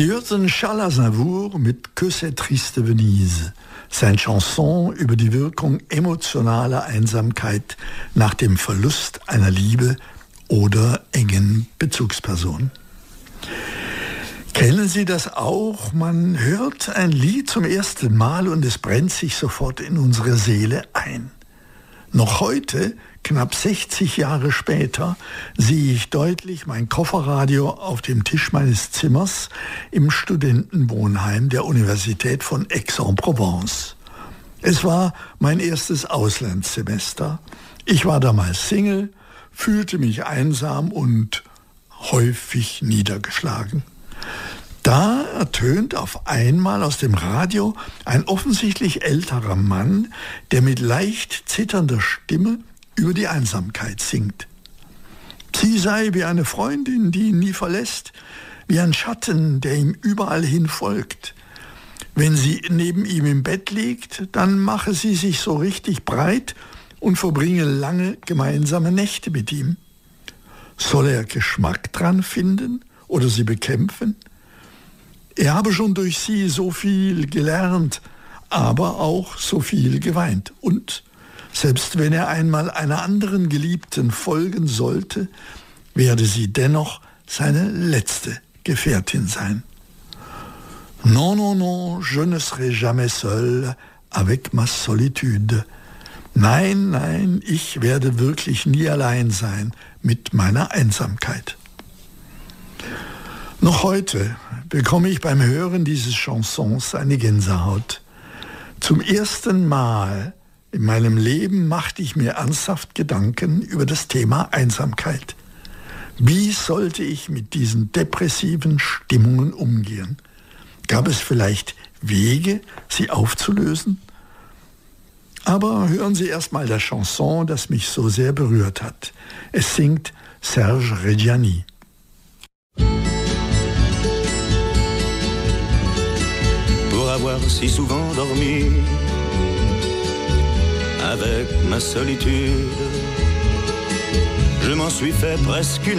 Sie hörten Charles Aznavour mit Que c'est triste Venise, seine Chanson über die Wirkung emotionaler Einsamkeit nach dem Verlust einer Liebe oder engen Bezugsperson. Kennen Sie das auch? Man hört ein Lied zum ersten Mal und es brennt sich sofort in unsere Seele ein. Noch heute, knapp 60 Jahre später, sehe ich deutlich mein Kofferradio auf dem Tisch meines Zimmers im Studentenwohnheim der Universität von Aix-en-Provence. Es war mein erstes Auslandssemester. Ich war damals Single, fühlte mich einsam und häufig niedergeschlagen. Da ertönt auf einmal aus dem Radio ein offensichtlich älterer Mann, der mit leicht zitternder Stimme über die Einsamkeit singt. Sie sei wie eine Freundin, die ihn nie verlässt, wie ein Schatten, der ihm überall hin folgt. Wenn sie neben ihm im Bett liegt, dann mache sie sich so richtig breit und verbringe lange gemeinsame Nächte mit ihm. Soll er Geschmack dran finden oder sie bekämpfen? Er habe schon durch sie so viel gelernt, aber auch so viel geweint. Und selbst wenn er einmal einer anderen Geliebten folgen sollte, werde sie dennoch seine letzte Gefährtin sein. Non, non, non, je ne serai jamais seul avec ma solitude. Nein, nein, ich werde wirklich nie allein sein mit meiner Einsamkeit. Noch heute bekomme ich beim Hören dieses Chansons eine Gänsehaut. Zum ersten Mal in meinem Leben machte ich mir ernsthaft Gedanken über das Thema Einsamkeit. Wie sollte ich mit diesen depressiven Stimmungen umgehen? Gab es vielleicht Wege, sie aufzulösen? Aber hören Sie erst mal das Chanson, das mich so sehr berührt hat. Es singt Serge Reggiani. Pour avoir si souvent dormi avec ma solitude, je m'en suis fait presque une